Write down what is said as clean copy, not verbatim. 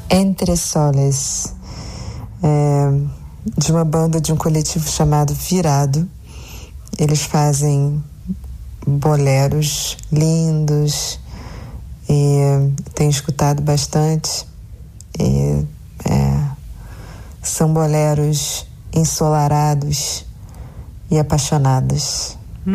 Entre Soles, de uma banda de um coletivo chamado Virado. Eles fazem boleros lindos e tenho escutado bastante. São boleros ensolarados e apaixonados.